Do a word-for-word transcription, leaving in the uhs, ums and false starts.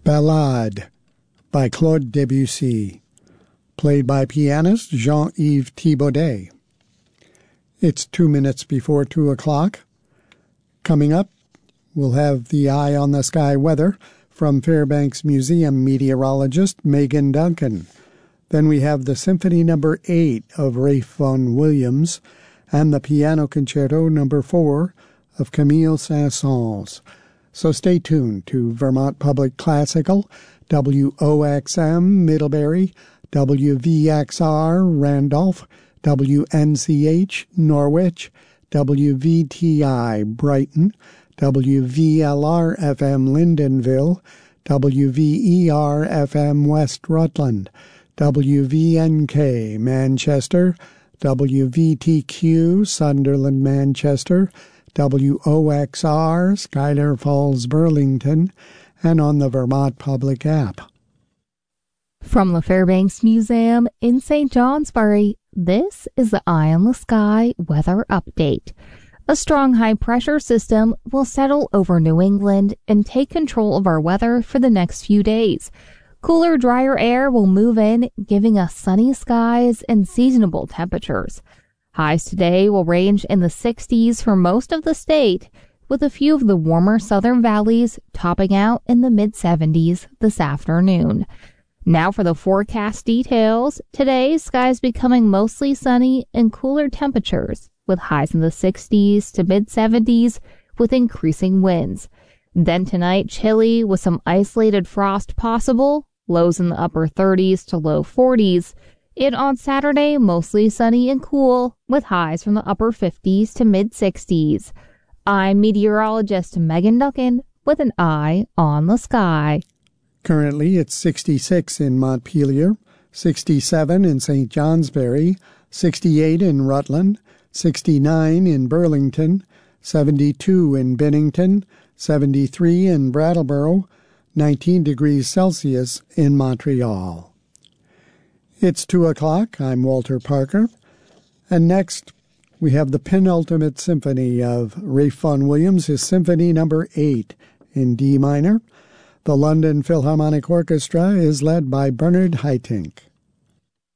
Ballade by Claude Debussy, played by pianist Jean-Yves Thibaudet. It's two minutes before two o'clock. Coming up, we'll have the Eye on the Sky weather from Fairbanks Museum meteorologist Megan Duncan. Then we have the Symphony Number eight of Ralph Vaughan Williams and the Piano Concerto Number four of Camille Saint-Saëns. So stay tuned to Vermont Public Classical, W O X M Middlebury, W V X R Randolph, W N C H Norwich, W V T I Brighton, W V L R F M Lyndonville, W V E R F M West Rutland, W V N K Manchester, W V T Q Sunderland Manchester, W O X R Schuyler Falls Burlington, and on the Vermont Public app. From the Fairbanks Museum in Saint Johnsbury, this is the Eye on the Sky weather update. A strong high-pressure system will settle over New England and take control of our weather for the next few days. Cooler, drier air will move in, giving us sunny skies and seasonable temperatures. Highs today will range in the sixties for most of the state, with a few of the warmer southern valleys topping out in the mid-seventies this afternoon. Now for the forecast details. Today, skies becoming mostly sunny and cooler temperatures, with highs in the sixties to mid-seventies with increasing winds. Then tonight, chilly with some isolated frost possible, lows in the upper thirties to low forties. And on Saturday, mostly sunny and cool, with highs from the upper fifties to mid-sixties. I'm meteorologist Megan Duncan with an Eye on the Sky. Currently, it's sixty-six in Montpelier, sixty-seven in Saint Johnsbury, sixty-eight in Rutland, sixty-nine in Burlington, seventy-two in Bennington, seventy-three in Brattleboro, nineteen degrees Celsius in Montreal. It's two o'clock. I'm Walter Parker. And next, we have the penultimate symphony of Ralph Vaughan Williams, his Symphony Number eight in D minor. The London Philharmonic Orchestra is led by Bernard Haitink.